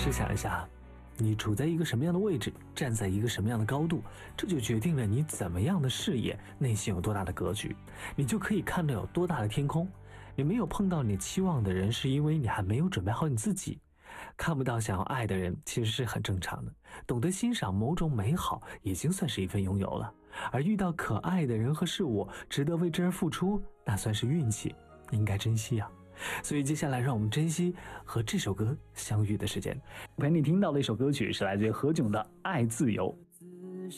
试想一下，你处在一个什么样的位置，站在一个什么样的高度，这就决定了你怎么样的视野，内心有多大的格局，你就可以看到有多大的天空。你没有碰到你期望的人，是因为你还没有准备好你自己。看不到想要爱的人，其实是很正常的。懂得欣赏某种美好，已经算是一份拥有了。而遇到可爱的人和事物，值得为之而付出，那算是运气，应该珍惜啊。所以接下来让我们珍惜和这首歌相遇的时间。陪你听到的一首歌曲是来自于何炅的《爱自由》。